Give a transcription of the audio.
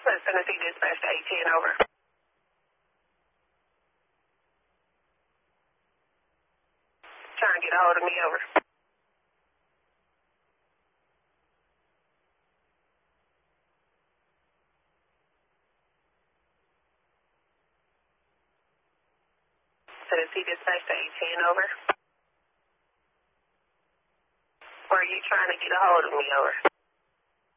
Tennessee Dispatch to 810, over. Trying to get a hold of me, over. Tennessee Dispatch to 810, over. Or are you trying to get a hold of me, over?